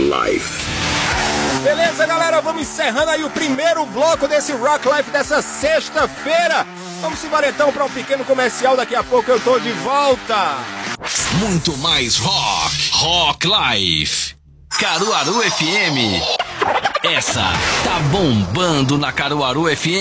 Life. Beleza, galera, vamos encerrando aí o primeiro bloco desse Rock Life dessa sexta-feira. Vamos embora então para um pequeno comercial, daqui a pouco eu tô de volta. Muito mais Rock Life. Caruaru FM. Essa tá bombando na Caruaru FM.